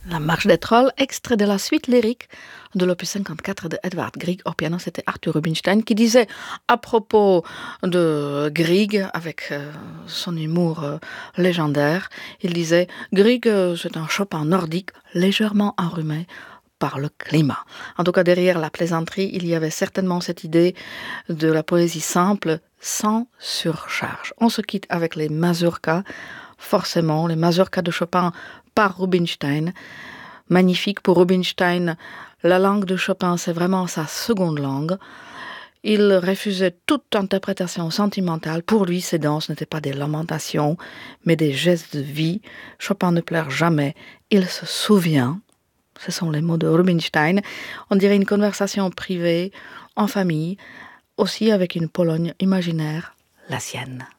La marche des trolls, extrait de la suite lyrique de l'opus 54 de Edvard Grieg. Au piano, c'était Arthur Rubinstein qui disait à propos de Grieg, avec son humour légendaire, il disait « Grieg, c'est un Chopin nordique légèrement enrhumé par le climat ». En tout cas, derrière la plaisanterie, il y avait certainement cette idée de la poésie simple, sans surcharge. On se quitte avec les mazurkas, forcément, les mazurkas de Chopin par Rubinstein. Magnifique pour Rubinstein, la langue de Chopin, c'est vraiment sa seconde langue. Il refusait toute interprétation sentimentale. Pour lui, ces danses n'étaient pas des lamentations, mais des gestes de vie. Chopin ne pleure jamais, il se souvient. Ce sont les mots de Rubinstein. On dirait une conversation privée, en famille, aussi avec une Pologne imaginaire, la sienne.